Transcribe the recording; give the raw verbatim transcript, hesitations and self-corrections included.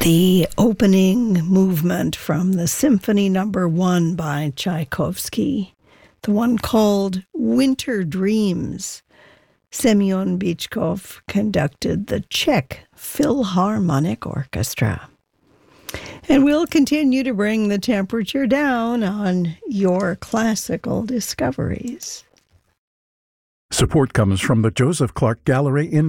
The opening movement from the Symphony Number One by Tchaikovsky, the one called Winter Dreams. Semyon Bychkov conducted the Czech Philharmonic Orchestra. And we'll continue to bring the temperature down on your classical discoveries. Support comes from the Joseph Clark Gallery in